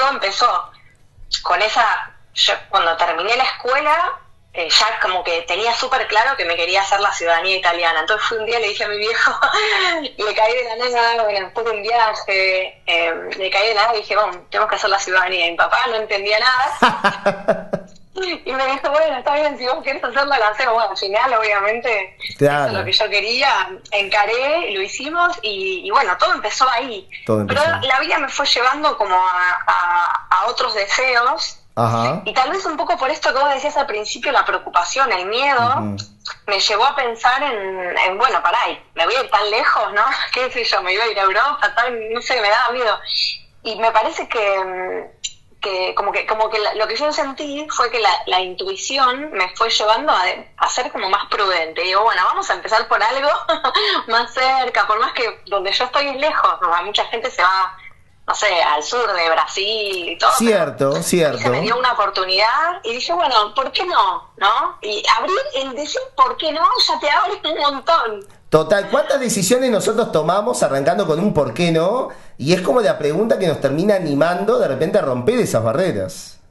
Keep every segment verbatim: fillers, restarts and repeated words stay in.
todo empezó con esa, yo cuando terminé la escuela, eh, ya como que tenía súper claro que me quería hacer la ciudadanía italiana. Entonces fue un día, le dije a mi viejo, le caí de la nada, bueno, después de un viaje, eh, le caí de la nada y dije, bueno, tenemos que hacer la ciudadanía. Y mi papá no entendía nada. Y me dijo, bueno, está bien, si vos querés hacerla, la hacemos. Bueno, al final, obviamente, claro. Eso es lo que yo quería, encaré, lo hicimos y, y bueno, todo empezó ahí. Todo empezó. Pero la vida me fue llevando como a, a, a otros deseos. Ajá. Y tal vez un poco por esto que vos decías al principio, la preocupación, el miedo, uh-huh. me llevó a pensar en, en bueno, pará, me voy a ir tan lejos, ¿no? ¿Qué sé yo? Me iba a ir a Europa, tal, no sé, me daba miedo. Y me parece que... que como que como que la, lo que yo sentí fue que la, la intuición me fue llevando a, a ser como más prudente. Y digo, bueno, vamos a empezar por algo más cerca, por más que donde yo estoy es lejos, ¿no? Mucha gente se va, no sé, al sur de Brasil y todo. Cierto, pero cierto. Se me dio una oportunidad y dije, bueno, ¿por qué no? ¿No? Y abrir el decir ¿por qué no? Ya te abre un montón. Total, ¿cuántas decisiones nosotros tomamos arrancando con un por qué no? Y es como la pregunta que nos termina animando de repente a romper esas barreras.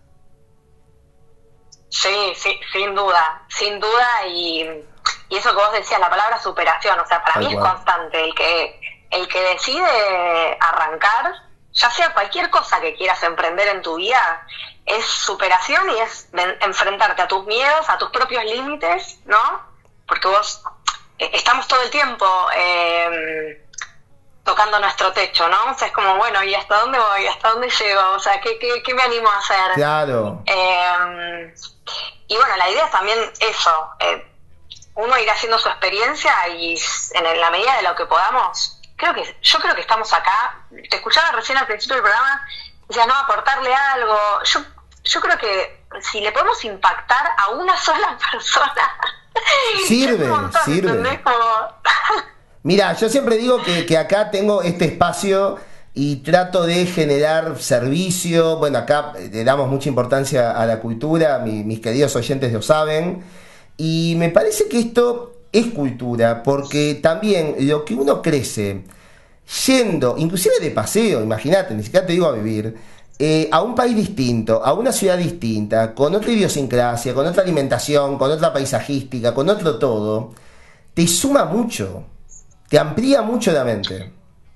Sí, sí, sin duda, sin duda, y, y eso que vos decías, la palabra superación, o sea, para Tal mí cual. es constante, el que, el que decide arrancar, ya sea cualquier cosa que quieras emprender en tu vida, es superación y es enfrentarte a tus miedos, a tus propios límites, ¿no? Porque vos... estamos todo el tiempo eh, tocando nuestro techo, ¿no? O sea, es como, bueno, ¿y hasta dónde voy? ¿Hasta dónde llego? O sea, ¿qué, qué, qué me animo a hacer? Claro. Eh, y bueno, la idea es también eso, eh, uno ir haciendo su experiencia y en, en la medida de lo que podamos, creo que yo creo que estamos acá, te escuchaba recién al principio del programa, ya no aportarle algo, yo, yo creo que si le podemos impactar a una sola persona... Sirve, montón, sirve. Como... Mira, yo siempre digo que, que acá tengo este espacio y trato de generar servicio. Bueno, acá le damos mucha importancia a la cultura, mi, mis queridos oyentes lo saben. Y me parece que esto es cultura, porque también lo que uno crece yendo, inclusive de paseo, imagínate, ni siquiera te digo a vivir, Eh, a un país distinto, a una ciudad distinta, con otra idiosincrasia, con otra alimentación, con otra paisajística, con otro todo, te suma mucho, te amplía mucho la mente.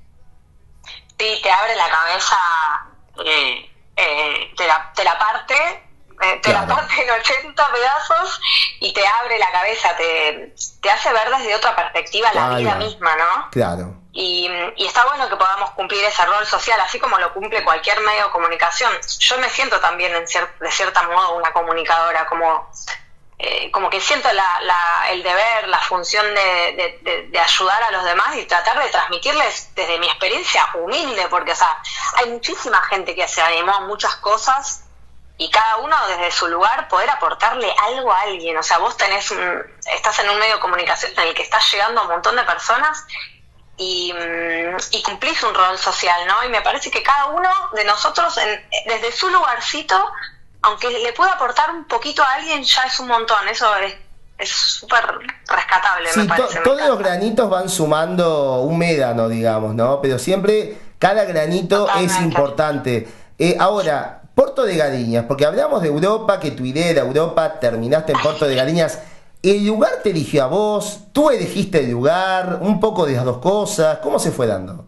Sí, te abre la cabeza, eh, eh, te, la, te la parte, eh, te Claro. la parte en ochenta pedazos y te abre la cabeza, te, te hace ver desde otra perspectiva la Ahí vida va. misma, ¿no? Claro. Y, y está bueno que podamos cumplir ese rol social, así como lo cumple cualquier medio de comunicación. Yo me siento también, en cier- de cierta modo, una comunicadora, como, eh, como que siento la, la, el deber, la función de, de, de, de ayudar a los demás y tratar de transmitirles desde mi experiencia humilde, porque, o sea, hay muchísima gente que se animó a muchas cosas y cada uno desde su lugar poder aportarle algo a alguien. O sea, vos tenés un, estás en un medio de comunicación en el que estás llegando a un montón de personas y, y cumplís un rol social, ¿no? Y me parece que cada uno de nosotros, en, desde su lugarcito, aunque le pueda aportar un poquito a alguien, ya es un montón. Eso es es súper rescatable, Sí, me parece. to- me todos los encanta. granitos van sumando un médano, digamos, ¿no? Pero siempre cada granito Totalmente. es importante. Eh, ahora, Porto de Gariñas, porque hablamos de Europa, que tu idea era Europa, terminaste en Porto de Gariñas. ¿El lugar te eligió a vos? ¿Tú elegiste el lugar? ¿Un poco de las dos cosas? ¿Cómo se fue dando?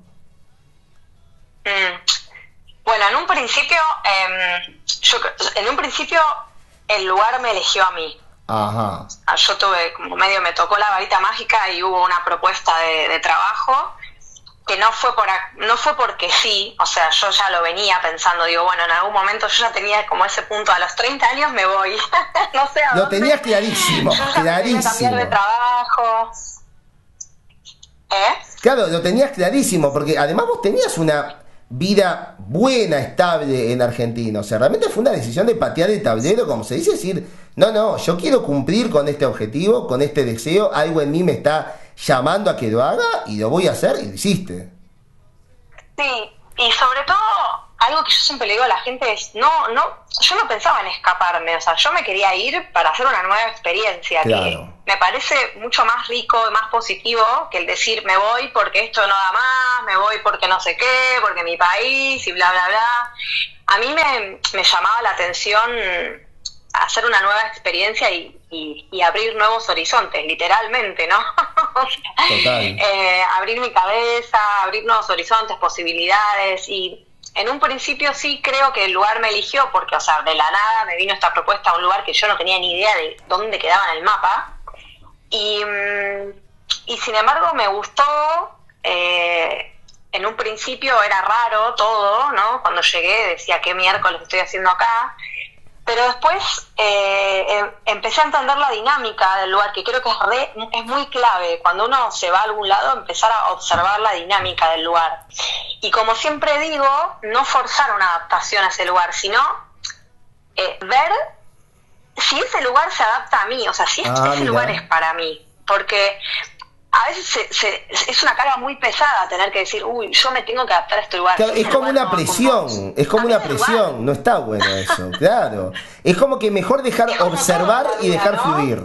Mm. Bueno, en un principio, eh, yo, en un principio el lugar me eligió a mí. Ajá. Yo tuve, como medio me tocó la varita mágica y hubo una propuesta de, de trabajo que no fue por no fue porque sí, o sea, yo ya lo venía pensando, digo, bueno, en algún momento yo ya tenía como ese punto, a los treinta años me voy, no sé a Lo dónde. tenías clarísimo, Yo ya quería clarísimo. cambiar de trabajo. ¿Eh? Claro, lo tenías clarísimo, porque además vos tenías una vida buena, estable en Argentina. O sea, realmente fue una decisión de patear el tablero, como se dice, decir, no, no, yo quiero cumplir con este objetivo, con este deseo, algo en mí me está llamando a que lo haga y lo voy a hacer, y lo hiciste. Sí, y sobre todo algo que yo siempre le digo a la gente es, no, no, yo no pensaba en escaparme, o sea, yo me quería ir para hacer una nueva experiencia, claro, que me parece mucho más rico y más positivo que el decir, me voy porque esto no da más, me voy porque no sé qué, porque mi país y bla, bla, bla. A mí me, me llamaba la atención hacer una nueva experiencia y, y, y abrir nuevos horizontes, literalmente, ¿no? O sea, total. Eh, abrir mi cabeza, abrir nuevos horizontes, posibilidades, y en un principio sí creo que el lugar me eligió porque, o sea, de la nada me vino esta propuesta a un lugar que yo no tenía ni idea de dónde quedaba en el mapa, y, y sin embargo me gustó. eh, en un principio era raro todo, ¿no? Cuando llegué decía, ¿qué miércoles estoy haciendo acá? Pero después eh, eh, empecé a entender la dinámica del lugar, que creo que es, re, es muy clave. Cuando uno se va a algún lado, empezar a observar la dinámica del lugar. Y como siempre digo, no forzar una adaptación a ese lugar, sino eh, ver si ese lugar se adapta a mí, o sea, si ah, ese mira. lugar es para mí. Porque a veces se, se, es una carga muy pesada tener que decir, uy, yo me tengo que adaptar a este lugar. Claro, es como una presión, es como una presión, no está bueno eso, claro. Es como que mejor dejar observar y dejar fluir.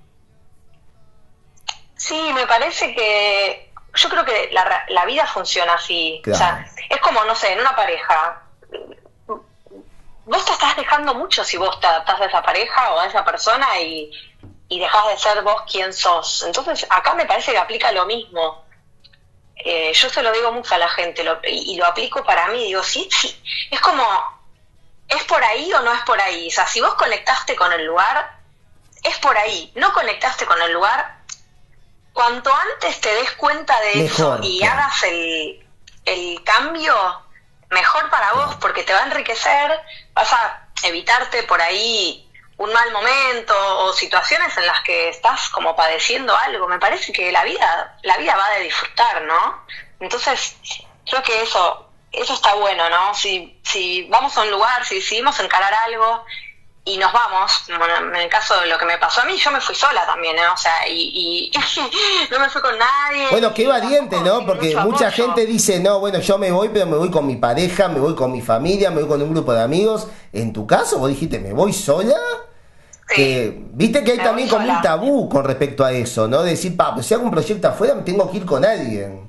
Sí, me parece que yo creo que la, la vida funciona así. Claro. O sea, es como, no sé, en una pareja. Vos te estás dejando mucho si vos te adaptás a esa pareja o a esa persona y... y dejás de ser vos quien sos. Entonces, acá me parece que aplica lo mismo. Eh, yo se lo digo mucho a la gente, lo, y, y lo aplico para mí. Digo, sí, sí, es como, ¿es por ahí o no es por ahí? O sea, si vos conectaste con el lugar, es por ahí. No conectaste con el lugar, cuanto antes te des cuenta de mejor, eso y claro. hagas el, el cambio, mejor para vos, porque te va a enriquecer, vas a evitarte por ahí un mal momento o situaciones en las que estás como padeciendo algo. Me parece que la vida la vida va de disfrutar, ¿no? Entonces creo que eso eso está bueno, ¿no? Si si vamos a un lugar, si decidimos encarar algo y nos vamos, bueno, en el caso de lo que me pasó a mí, yo me fui sola también, ¿no? O sea, y, y no me fui con nadie. Bueno, qué valiente, ¿no? Porque mucha apoyo. gente dice, no, bueno, yo me voy, pero me voy con mi pareja, me voy con mi familia, me voy con un grupo de amigos. En tu caso, vos dijiste, ¿me voy sola? Sí, que viste que hay también como sola. un tabú con respecto a eso, ¿no? De decir, pa, pues si hago un proyecto afuera, me tengo que ir con alguien.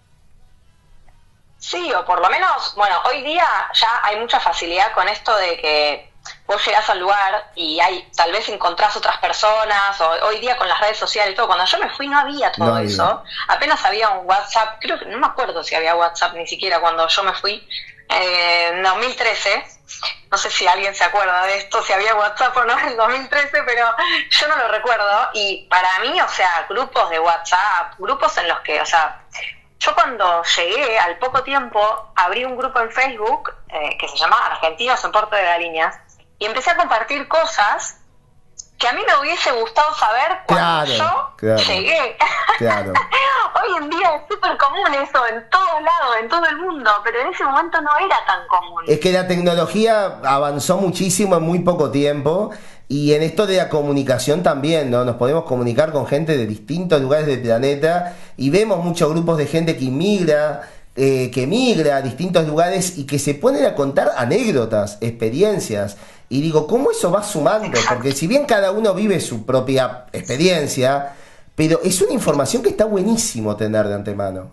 Sí, o por lo menos, bueno, hoy día ya hay mucha facilidad con esto de que vos llegás al lugar y hay, tal vez encontrás otras personas, o hoy día con las redes sociales y todo. Cuando yo me fui no había todo No había. eso, apenas había un WhatsApp, creo que no me acuerdo si había WhatsApp ni siquiera cuando yo me fui, eh, en dos mil trece. No sé si alguien se acuerda de esto, si había WhatsApp o no en el dos mil trece, pero yo no lo recuerdo. Y para mí, o sea, grupos de WhatsApp, grupos en los que, o sea, yo cuando llegué, al poco tiempo, abrí un grupo en Facebook eh, que se llama Argentinos en Puerto de Galiñas, y empecé a compartir cosas que a mí me hubiese gustado saber cuando Claro, yo claro, llegué. claro. Hoy en día es súper común eso, en todos lados, en todo el mundo, pero en ese momento no era tan común. Es que la tecnología avanzó muchísimo en muy poco tiempo, y en esto de la comunicación también, ¿no? Nos podemos comunicar con gente de distintos lugares del planeta, y vemos muchos grupos de gente que inmigra, eh, que migra a distintos lugares y que se ponen a contar anécdotas, experiencias. Y digo, ¿cómo eso va sumando? Porque si bien cada uno vive su propia experiencia, pero es una información que está buenísimo tener de antemano.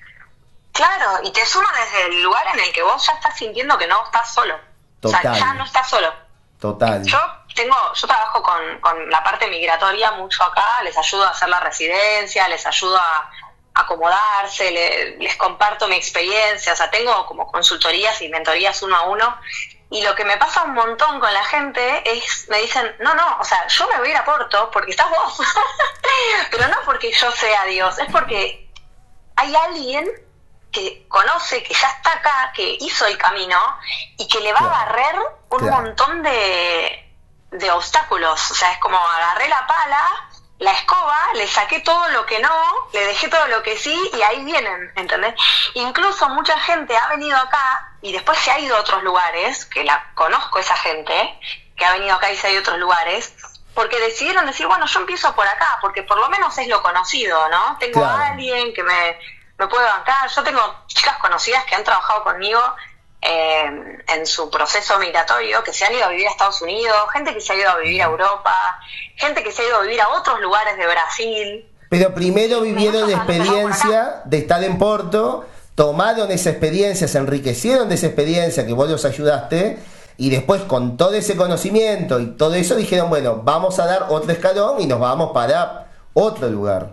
Claro, y te suma desde el lugar en el que vos ya estás sintiendo que no estás solo. Total. O sea, ya no estás solo. Total. Yo tengo, yo trabajo con, con la parte migratoria mucho acá, les ayudo a hacer la residencia, les ayudo a acomodarse, le, les comparto mi experiencia, o sea, tengo como consultorías y mentorías uno a uno. Y lo que me pasa un montón con la gente es, me dicen, no, no, o sea, yo me voy a ir a Porto porque estás vos. Pero no porque yo sea Dios, es porque hay alguien que conoce, que ya está acá, que hizo el camino y que le va claro, a barrer un claro. montón de, de obstáculos. O sea, es como agarré la pala, la escoba, le saqué todo lo que no, le dejé todo lo que sí y ahí vienen, ¿entendés? Incluso mucha gente ha venido acá y después se ha ido a otros lugares, que la conozco esa gente, que ha venido acá y se ha ido a otros lugares, porque decidieron decir, bueno, yo empiezo por acá, porque por lo menos es lo conocido, ¿no? Tengo claro. a alguien que me, me puede bancar. Yo tengo chicas conocidas que han trabajado conmigo eh, en su proceso migratorio, que se han ido a vivir a Estados Unidos, gente que se ha ido a vivir a Europa, gente que se ha ido a vivir a otros lugares de Brasil. Pero primero vivieron la experiencia de estar en Porto, tomaron esa experiencia, se enriquecieron de esa experiencia que vos los ayudaste, y después con todo ese conocimiento y todo eso dijeron, bueno, vamos a dar otro escalón y nos vamos para otro lugar.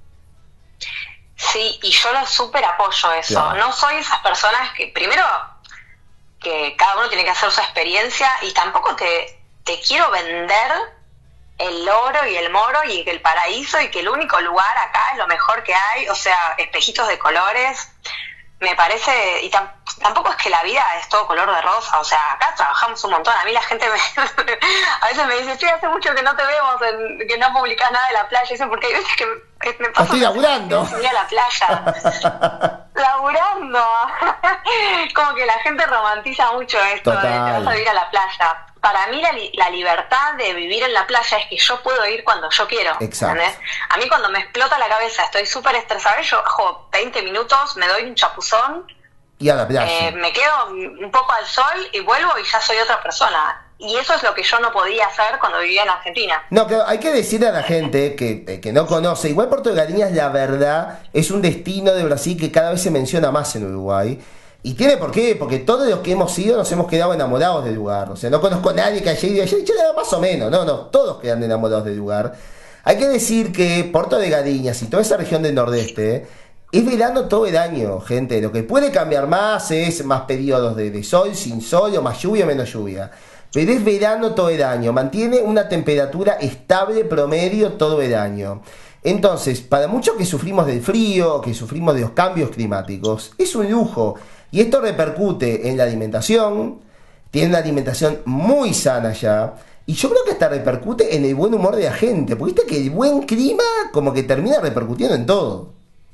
Sí, y yo lo súper apoyo eso. Claro. No soy esas personas que, primero, que cada uno tiene que hacer su experiencia, y tampoco te, te quiero vender el oro y el moro y el paraíso y que el único lugar acá es lo mejor que hay, o sea, espejitos de colores. Me parece, y tam, tampoco es que la vida es todo color de rosa, o sea, acá trabajamos un montón. A mí la gente me, a veces me dice, sí, hace mucho que no te vemos, en, que no publicás nada de la playa, y eso porque hay veces que me pasa. Estoy laburando. Que a la playa. Laburando. Como que la gente romantiza mucho esto. Total. De te vas a vivir a la playa. Para mí la, la libertad de vivir en la playa es que yo puedo ir cuando yo quiero. Exacto. ¿Entendés? A mí cuando me explota la cabeza, estoy súper estresada, yo bajo veinte minutos, me doy un chapuzón, y a la playa. Eh, me quedo un poco al sol y vuelvo y ya soy otra persona. Y eso es lo que yo no podía hacer cuando vivía en Argentina. No, que hay que decirle a la gente que, que no conoce, igual Puerto de Galinhas, la verdad, es un destino de Brasil que cada vez se menciona más en Uruguay. Y tiene por qué, porque todos los que hemos ido nos hemos quedado enamorados del lugar. O sea, no conozco a nadie que haya ido, haya dicho nada más o menos, no, no, todos quedan enamorados del lugar. Hay que decir que Puerto de Galinhas y toda esa región del nordeste es verano todo el año, gente. Lo que puede cambiar más es más periodos de, de sol, sin sol, o más lluvia, menos lluvia. Pero es verano todo el año, mantiene una temperatura estable promedio todo el año. Entonces, para muchos que sufrimos del frío, que sufrimos de los cambios climáticos, es un lujo. Y esto repercute en la alimentación, tiene una alimentación muy sana ya, y yo creo que hasta repercute en el buen humor de la gente, porque viste que el buen clima como que termina repercutiendo en todo.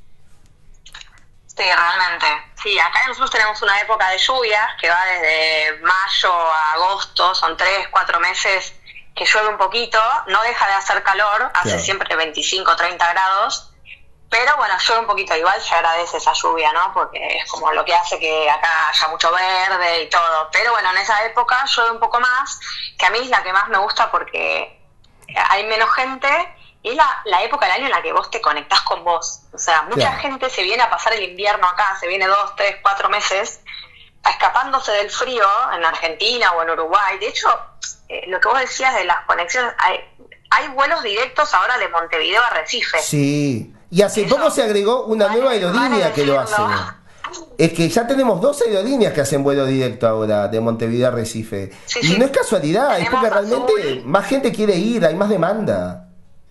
Sí, realmente. Sí, acá nosotros tenemos una época de lluvias que va desde mayo a agosto, son tres, cuatro meses que llueve un poquito, no deja de hacer calor, hace claro. siempre veinticinco, treinta grados, pero bueno, llueve un poquito, igual se agradece esa lluvia, ¿no? Porque es como lo que hace que acá haya mucho verde y todo. Pero bueno, en esa época llueve un poco más, que a mí es la que más me gusta porque hay menos gente y es la, la época del año en la que vos te conectás con vos. O sea, mucha claro. gente se viene a pasar el invierno acá, se viene dos, tres, cuatro meses, escapándose del frío en Argentina o en Uruguay. De hecho, eh, lo que vos decías de las conexiones, hay, hay vuelos directos ahora de Montevideo a Recife. Sí. Y hace Eso, poco se agregó una vale, nueva aerolínea vale que lo hace. Es que ya tenemos dos aerolíneas que hacen vuelo directo ahora de Montevideo a Recife. Sí, y sí. no es casualidad, tenemos es porque realmente azul. Más gente quiere ir, hay más demanda.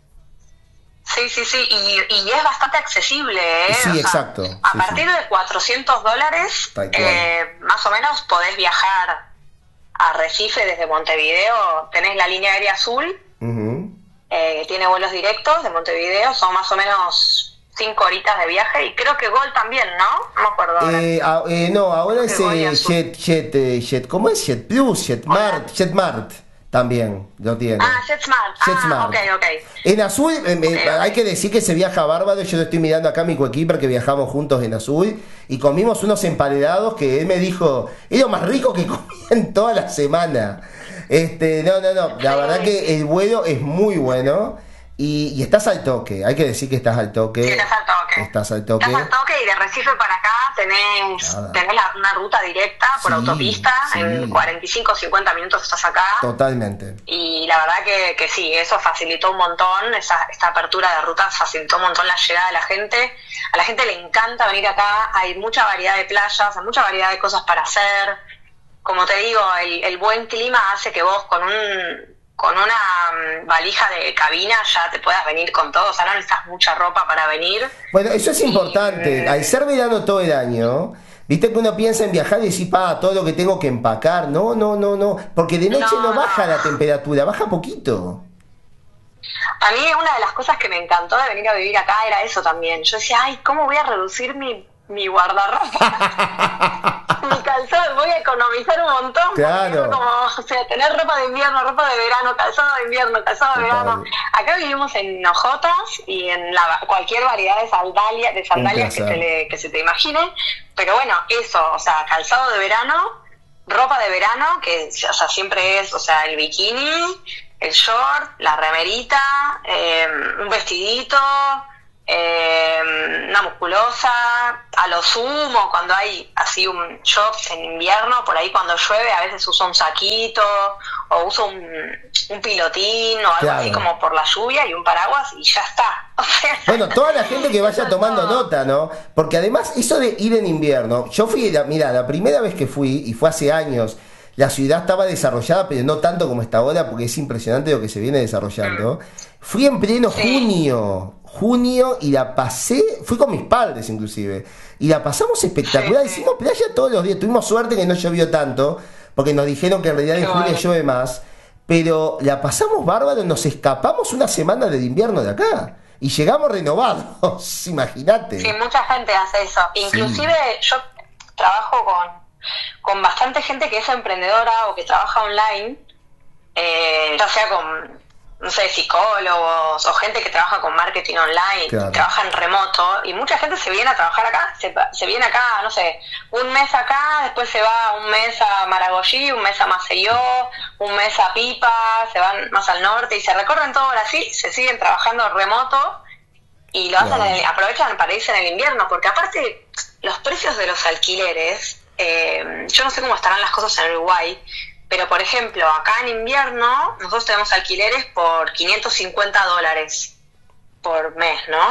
Sí, sí, sí, y, y es bastante accesible, ¿eh? Sí, o sea, exacto. A sí, partir sí. de cuatrocientos dólares, eh, más o menos podés viajar a Recife desde Montevideo, tenés la línea aérea azul. Uh-huh. Eh, tiene vuelos directos de Montevideo, son más o menos cinco horitas de viaje, y creo que Gol también, ¿no? No me acuerdo ahora. Eh, a, eh, no, ahora es eh, Jet, Jet, eh, Jet, ¿cómo es? Jet Plus, Jetmart, Jetmart también lo tiene. Ah, JetSmart, ah, ok, ok. En azul, eh, okay, eh, hay que decir que se viaja bárbaro, yo lo estoy mirando acá a mi coequiper que viajamos juntos en azul, y comimos unos emparedados que él me dijo, es lo más rico que comí en toda la semana. Este, no, no, no, la verdad que el vuelo es muy bueno y, y estás al toque, hay que decir que estás al toque. Sí, estás al toque. Estás al toque. Estás al toque y de Recife para acá tenés, tenés la, una ruta directa por sí, autopista, sí. En cuarenta y cinco, cincuenta minutos estás acá. Totalmente. Y la verdad que, que sí, eso facilitó un montón, esa, esta apertura de rutas facilitó un montón la llegada de la gente. A la gente le encanta venir acá, hay mucha variedad de playas, hay mucha variedad de cosas para hacer. Como te digo, el, el buen clima hace que vos con un con una valija de cabina ya te puedas venir con todo, o sea, no necesitas mucha ropa para venir. Bueno, eso es y, importante, al ser verano todo el año, viste que uno piensa en viajar y decir, pa, todo lo que tengo que empacar, no, no, no, no, porque de noche no, no baja no. la temperatura, baja poquito. A mí una de las cosas que me encantó de venir a vivir acá era eso también, yo decía, ay, ¿cómo voy a reducir mi mi guardarropa. Mi calzado, voy a economizar un montón. Claro. Como, o sea, tener ropa de invierno, ropa de verano, calzado de invierno, calzado de Total. verano. Acá vivimos en hojotas y en la, cualquier variedad de sandalias, de sandalias que se, le, que se te imagine. Pero bueno, eso, o sea, calzado de verano, ropa de verano, que o sea, siempre es, o sea, el bikini, el short, la remerita, eh, un vestidito, eh, una musculosa, a lo sumo, cuando hay así un shop en invierno, por ahí cuando llueve a veces uso un saquito o uso un, un pilotín o algo claro. así como por la lluvia y un paraguas y ya está. O sea, bueno, toda la gente que vaya tomando nota, ¿no? Porque además eso de ir en invierno, yo fui, mira, la primera vez que fui, y fue hace años, la ciudad estaba desarrollada, pero no tanto como está ahora, porque es impresionante lo que se viene desarrollando. Fui en pleno sí. junio, junio, y la pasé, fui con mis padres inclusive, y la pasamos espectacular, sí, hicimos playa todos los días, tuvimos suerte que no llovió tanto, porque nos dijeron que en realidad en julio bueno. llueve más, pero la pasamos bárbaro, nos escapamos una semana del invierno de acá, y llegamos renovados, imagínate. Sí, mucha gente hace eso, inclusive sí. yo trabajo con con bastante gente que es emprendedora o que trabaja online, eh, ya sea con, no sé, psicólogos o gente que trabaja con marketing online, claro. trabaja en remoto, y mucha gente se viene a trabajar acá, se, se viene acá, no sé, un mes acá, después se va un mes a Maragogi, un mes a Maceió, un mes a Pipa, se van más al norte y se recorren todo Brasil, se siguen trabajando remoto y lo hacen, claro. en el, aprovechan para irse en el invierno, porque aparte los precios de los alquileres, Eh, yo no sé cómo estarán las cosas en Uruguay, pero por ejemplo, acá en invierno nosotros tenemos alquileres por quinientos cincuenta dólares por mes, ¿no?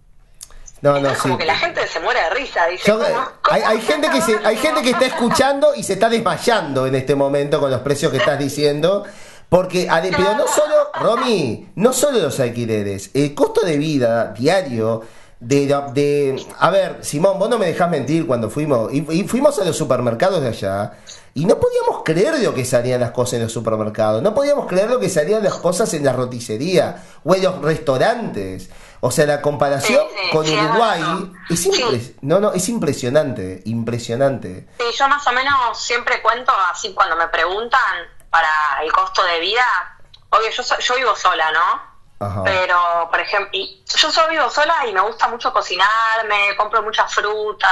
No, Entonces, no, como sí. que la gente se muere de risa, dice, Yo, ¿cómo, cómo hay, hay gente que se, hay gente que está escuchando y se está desmayando en este momento con los precios que estás diciendo, porque pero no solo, Romy, no solo los alquileres, el costo de vida diario. De, de, a ver, Simón, vos no me dejás mentir cuando fuimos, y, y fuimos a los supermercados de allá, y no podíamos creer lo que salían las cosas en los supermercados, no podíamos creer lo que salían las cosas en la roticería o en los restaurantes. O sea, la comparación sí, sí, con sí, Uruguay es, impre- sí. no, no, es impresionante, impresionante. Sí, yo más o menos siempre cuento así cuando me preguntan para el costo de vida, obvio, yo, so, yo vivo sola, ¿no? Ajá. Pero, por ejemplo, y yo solo vivo sola y me gusta mucho cocinarme, compro mucha fruta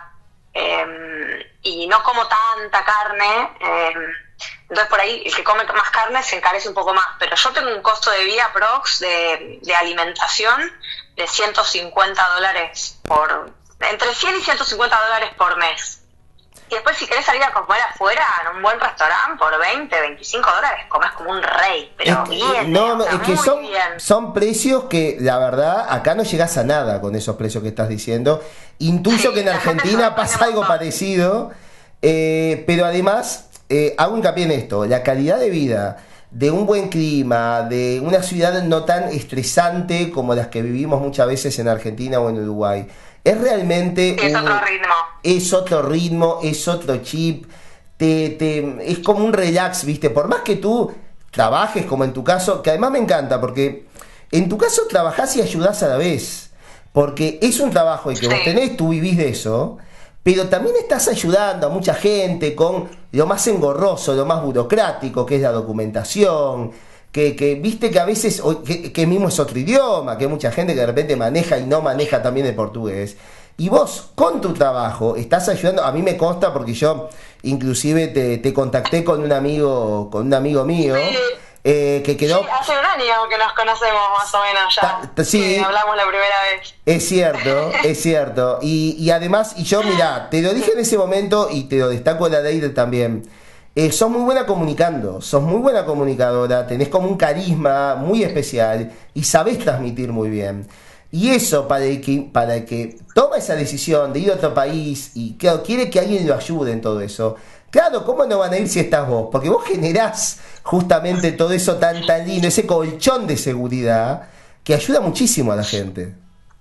eh, y no como tanta carne, eh, entonces por ahí el que come más carne se encarece un poco más, pero yo tengo un costo de vida prox de, de alimentación de ciento cincuenta dólares por, entre cien y ciento cincuenta dólares por mes. Y después si querés salir a comer afuera en un buen restaurante por veinte, veinticinco dólares, comes como un rey, pero es que, bien. No, no, o sea, es que son, bien. son precios que la verdad acá no llegás a nada con esos precios que estás diciendo. Intuyo sí, que en Argentina pasa algo parecido, eh, pero además eh, hago hincapié en esto, la calidad de vida de un buen clima, de una ciudad no tan estresante como las que vivimos muchas veces en Argentina o en Uruguay. Es realmente es un, otro ritmo. Es otro ritmo, es otro chip. Te, te, es como un relax, ¿viste? Por más que tú trabajes, como en tu caso, que además me encanta, porque en tu caso trabajás y ayudás a la vez. Porque es un trabajo y que sí. vos tenés, tú vivís de eso, pero también estás ayudando a mucha gente con lo más engorroso, lo más burocrático, que es la documentación. Que, que viste que a veces, que, que mismo es otro idioma, que hay mucha gente que de repente maneja y no maneja también el portugués. Y vos, con tu trabajo, estás ayudando, a mí me consta porque yo inclusive te, te contacté con un amigo, con un amigo mío, sí. eh, que quedó... Sí, hace un año que nos conocemos más o menos ya. Ta, ta, sí, sí, hablamos la primera vez. Es cierto, es cierto. Y, y además, y yo, mirá, te lo dije en ese momento y te lo destaco de la Deide también. Eh, sos muy buena comunicando, sos muy buena comunicadora, tenés como un carisma muy especial y sabés transmitir muy bien. Y eso para el que, para el que toma esa decisión de ir a otro país y claro, quiere que alguien lo ayude en todo eso. Claro, ¿cómo no van a ir si estás vos? Porque vos generás justamente todo eso tan, tan lindo, ese colchón de seguridad que ayuda muchísimo a la gente.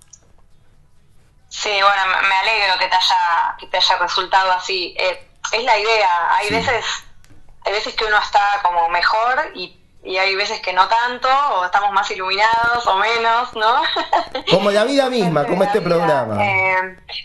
Sí, bueno, me alegro que te haya, que te haya resultado así. Eh, es la idea. Hay sí. veces hay veces que uno está como mejor y, y hay veces que no tanto, o estamos más iluminados o menos, ¿no? Como la vida misma, como este vida, programa. Eh,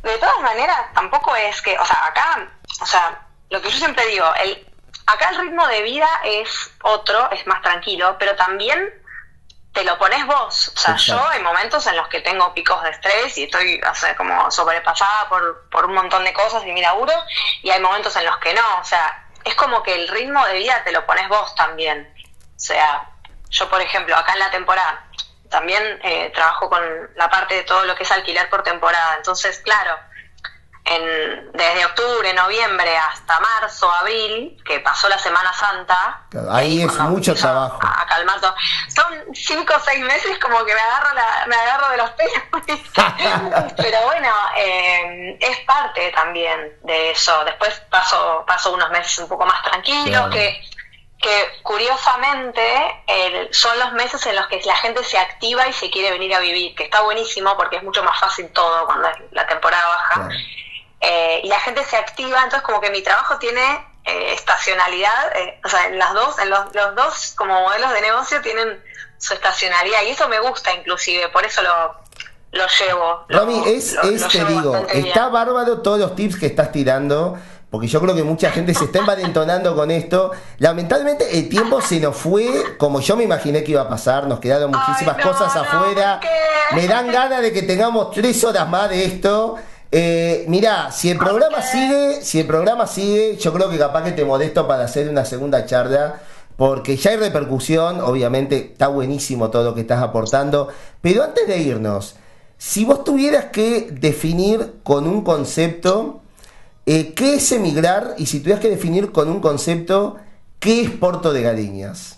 de todas maneras, tampoco es que, o sea, acá, o sea, lo que yo siempre digo, el, acá el ritmo de vida es otro, es más tranquilo, pero también te lo pones vos. O sea, exacto. Yo hay momentos en los que tengo picos de estrés y estoy, o sea, como sobrepasada por, por un montón de cosas y mi laburo, y hay momentos en los que no. O sea, es como que el ritmo de vida te lo pones vos también. O sea, yo, por ejemplo, acá en la temporada también eh, trabajo con la parte de todo lo que es alquiler por temporada. Entonces, claro, en, desde octubre, noviembre hasta marzo, abril, que pasó la Semana Santa, claro, ahí es mucho trabajo a, a calmar todo. Son cinco o seis meses como que me agarro la, me agarro de los pelos. Pero bueno, eh, es parte también de eso. Después paso paso unos meses un poco más tranquilos, claro. que que curiosamente el, son los meses en los que la gente se activa y se quiere venir a vivir, que está buenísimo porque es mucho más fácil todo cuando es la temporada baja. Claro. Eh, y la gente se activa, entonces como que mi trabajo tiene eh, estacionalidad, eh, o sea, en las dos, en los, los dos como modelos de negocio tienen su estacionalidad, y eso me gusta inclusive, por eso lo, lo llevo. Romy, lo, es, lo, es lo te digo, está bien. Bárbaro todos los tips que estás tirando, porque yo creo que mucha gente se está envalentonando con esto. Lamentablemente el tiempo se nos fue como yo me imaginé que iba a pasar, nos quedaron muchísimas Ay, no, cosas no, afuera, me dan ganas de que tengamos tres horas más de esto. Eh, mirá, si el programa okay. sigue, si el programa sigue, yo creo que capaz que te molesto para hacer una segunda charla, porque ya hay repercusión, obviamente está buenísimo todo lo que estás aportando, pero antes de irnos, si vos tuvieras que definir con un concepto, eh, ¿qué es emigrar? Y si tuvieras que definir con un concepto, ¿qué es Porto de Gariñas?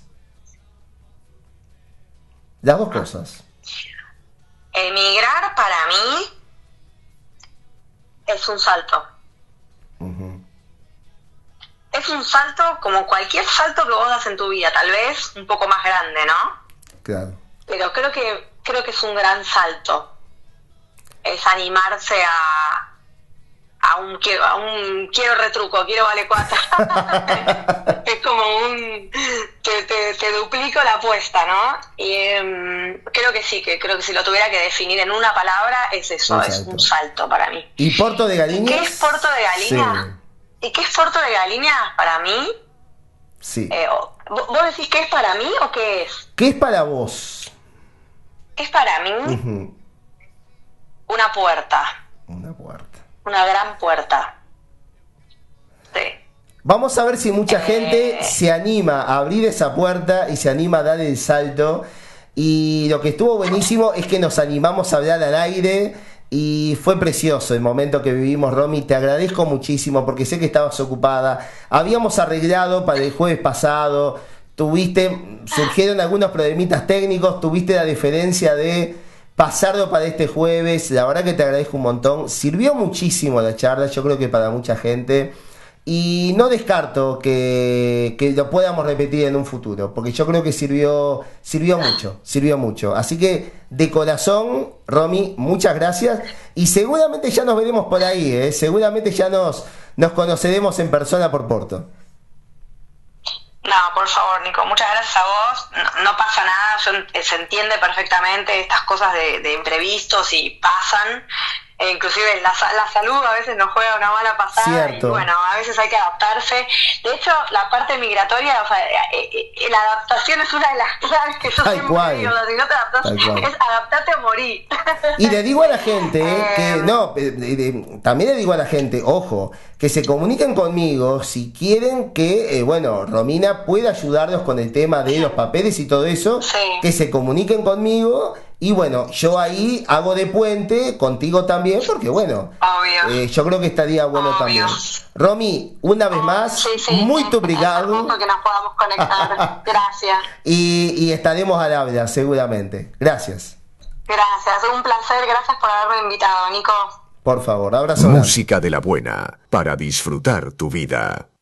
Las dos cosas. Emigrar para mí es un salto. Uh-huh. Es un salto como cualquier salto que vos das en tu vida, tal vez un poco más grande, ¿no? Claro. Pero creo que creo que es un gran salto. Es animarse a a un quiero, a un quiero retruco, quiero vale cuatro. Es como un te, te, te duplico la apuesta, ¿no? Y um, creo que sí, que creo que si lo tuviera que definir en una palabra es eso, es un salto para mí. ¿Y Porto de Gariñas? ¿Qué es Porto de Gariñas? Sí. ¿Y qué es Porto de Gariñas para mí? Sí. Eh, ¿Vos decís qué es para mí o qué es? ¿Qué es para vos? ¿Qué es para mí? Uh-huh. Una puerta. Una puerta. Una gran puerta. Sí. Vamos a ver si mucha eh... gente se anima a abrir esa puerta y se anima a dar el salto. Y lo que estuvo buenísimo es que nos animamos a hablar al aire y fue precioso el momento que vivimos, Romy. Te agradezco muchísimo porque sé que estabas ocupada. Habíamos arreglado para el jueves pasado, tuviste, surgieron algunos problemitas técnicos, tuviste la deferencia de pasarlo para este jueves. La verdad que te agradezco un montón. Sirvió muchísimo la charla, yo creo que para mucha gente. Y no descarto que, que lo podamos repetir en un futuro, porque yo creo que sirvió, sirvió mucho, sirvió mucho. Así que, de corazón, Romy, muchas gracias. Y seguramente ya nos veremos por ahí, ¿eh? Seguramente ya nos, nos conoceremos en persona por Porto. No, por favor, Nico, muchas gracias a vos. No, no pasa nada, yo, se entiende perfectamente estas cosas de, de imprevistos y pasan. Eh, inclusive la, la salud a veces nos juega una mala pasada. Cierto. Y bueno, a veces hay que adaptarse. De hecho, la parte migratoria, o sea, eh, eh, la adaptación es una de las claves que yo Tal siempre cual. digo, si no te adaptas, es adaptarte a morir. Y le digo a la gente eh, que, no, eh, eh, también le digo a la gente, ojo, que se comuniquen conmigo si quieren que, eh, bueno, Romina pueda ayudarlos con el tema de los papeles y todo eso, sí. Que se comuniquen conmigo. Y bueno, yo ahí hago de puente contigo también, porque bueno, eh, yo creo que estaría bueno Obvio. También. Romy, una vez más, sí, sí, muy sí. obrigado. Que nos podamos conectar. Gracias. Y, y estaremos al habla, seguramente. Gracias. Gracias, un placer. Gracias por haberme invitado, Nico. Por favor, abrazo. Música de la buena, para disfrutar tu vida.